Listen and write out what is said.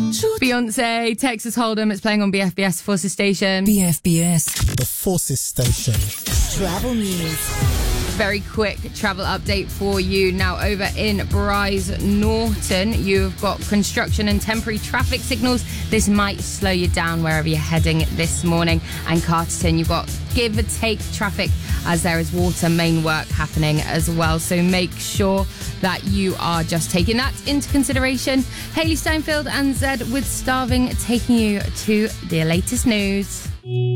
Beyonce, Texas Hold'em. It's playing on BFBS Forces Station. BFBS. The Forces Station. Travel news. Very quick travel update for you. Now over in Bryce Norton, you've got construction and temporary traffic signals. This might slow you down wherever you're heading this morning. And Carterton, you've got give or take traffic as there is water main work happening as well. So make sure that you are just taking that into consideration. Hayley Steinfeld and Zed with Starving taking you to the latest news.